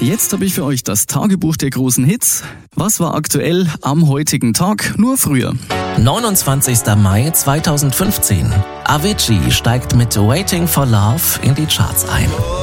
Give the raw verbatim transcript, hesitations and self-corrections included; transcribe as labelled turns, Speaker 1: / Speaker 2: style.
Speaker 1: Jetzt habe ich für euch das Tagebuch der großen Hits. Was war aktuell am heutigen Tag, nur früher?
Speaker 2: neunundzwanzigster Mai zweitausendfünfzehn. Avicii steigt mit Waiting for Love in die Charts ein.